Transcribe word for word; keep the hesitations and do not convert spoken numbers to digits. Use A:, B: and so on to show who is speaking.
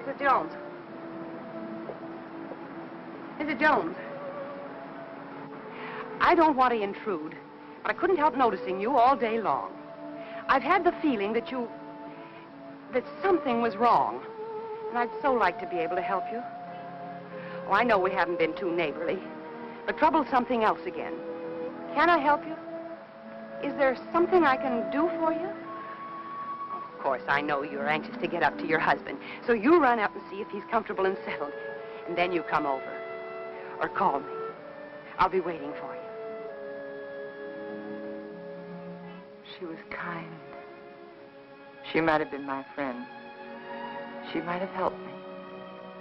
A: Missus Jones. Missus Jones. I don't want to intrude, but I couldn't help noticing you all day long. I've had the feeling that you... that something was wrong. And I'd so like to be able to help you. Oh, I know we haven't been too neighborly, but trouble's something else again. Can I help you? Is there something I can do for you? Of course, I know you're anxious to get up to your husband, so you run up and see if he's comfortable and settled, and then you come over. Or call me. I'll be waiting for you.
B: She was kind. She might have been my friend. She might have helped me.